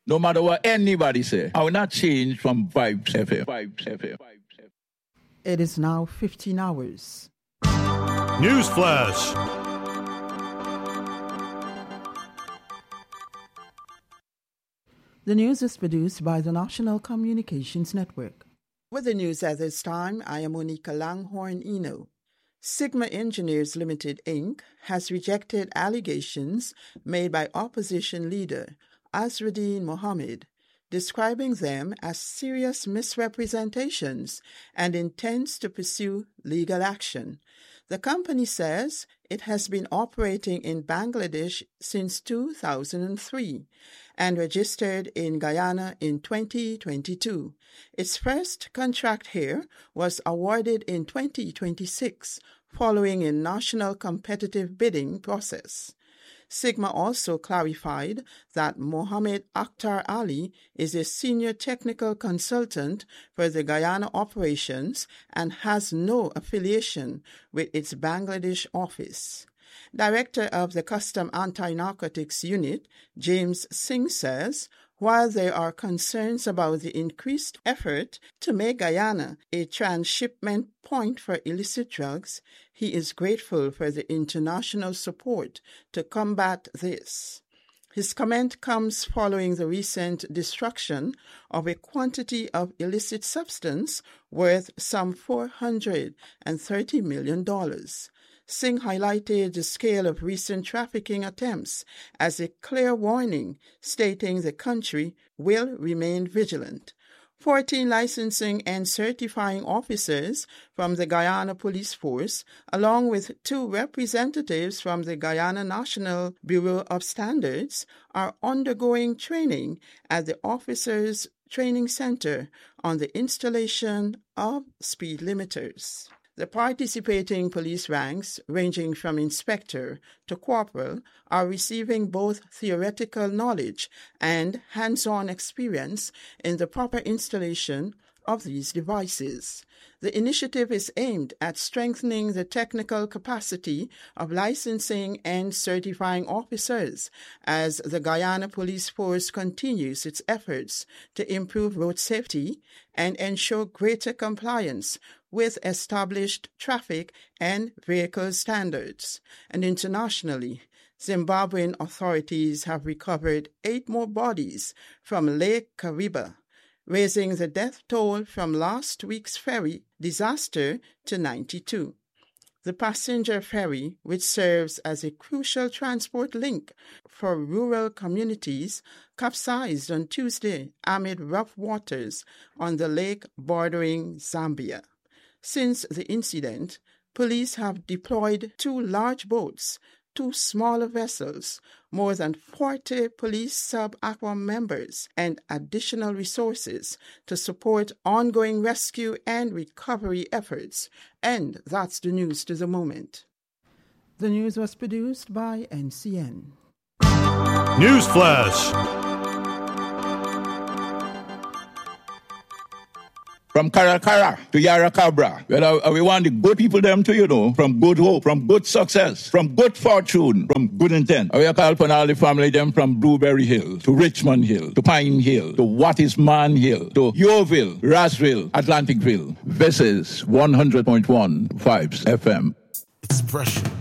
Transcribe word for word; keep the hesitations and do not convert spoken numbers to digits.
No matter what anybody say, I will not change from Vibes F M. Vibes F M. It is now fifteen hours. Newsflash. The news is produced by the National Communications Network. With the news at this time, I am Monica Langhorne-Eno. Sigma Engineers Limited, Incorporated has rejected allegations made by opposition leader Azruddin Mohammed, describing them as serious misrepresentations and intends to pursue legal action. The company says it has been operating in Bangladesh since two thousand three and registered in Guyana in twenty twenty-two. Its first contract here was awarded in twenty twenty-six following a national competitive bidding process. Sigma also clarified that Mohammed Akhtar Ali is a senior technical consultant for the Guyana operations and has no affiliation with its Bangladesh office. Director of the Custom Anti-Narcotics Unit, James Singh, says, while there are concerns about the increased effort to make Guyana a transshipment point for illicit drugs, he is grateful for the international support to combat this. His comment comes following the recent destruction of a quantity of illicit substance worth some four hundred thirty million dollars. Singh highlighted the scale of recent trafficking attempts as a clear warning, stating the country will remain vigilant. Fourteen licensing and certifying officers from the Guyana Police Force, along with two representatives from the Guyana National Bureau of Standards, are undergoing training at the Officers Training Center on the installation of speed limiters. The participating police ranks, ranging from inspector to corporal, are receiving both theoretical knowledge and hands-on experience in the proper installation of these devices. The initiative is aimed at strengthening the technical capacity of licensing and certifying officers as the Guyana Police Force continues its efforts to improve road safety and ensure greater compliance with established traffic and vehicle standards. And internationally, Zimbabwean authorities have recovered eight more bodies from Lake Kariba, raising the death toll from last week's ferry disaster to ninety-two. The passenger ferry, which serves as a crucial transport link for rural communities, capsized on Tuesday amid rough waters on the lake bordering Zambia. Since the incident, police have deployed two large boats, two smaller vessels, more than forty police sub-aqua members, and additional resources to support ongoing rescue and recovery efforts. And that's the news to the moment. The news was produced by N C N. Newsflash. From Karakara to Yarracabra, well, we want the good people them to, you know, from good hope, from good success, from good fortune, from good intent. We call upon all the family them from Blueberry Hill to Richmond Hill to Pine Hill to Wattisman Hill to Yeovil, Rossville, Atlanticville. This is one hundred point one Vibes F M. Expression.